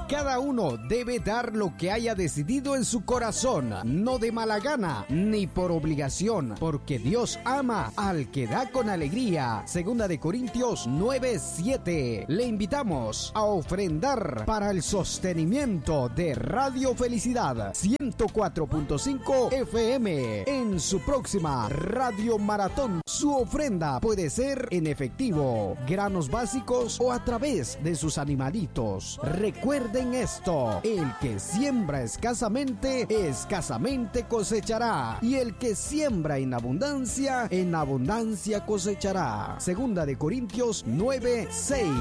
Cada uno debe dar lo que haya decidido en su corazón, no de mala gana ni por obligación, porque Dios ama al que da con alegría. Segunda de Corintios 9:7. Le invitamos a ofrendar para el sostenimiento de Radio Felicidad 104.5 FM en su próxima Radio Maratón. Su ofrenda puede ser en efectivo, granos básicos o a través de sus animalitos. Recuerden esto: el que siembra escasamente, escasamente cosechará, y el que siembra en abundancia cosechará. Segunda de Corintios 9:6.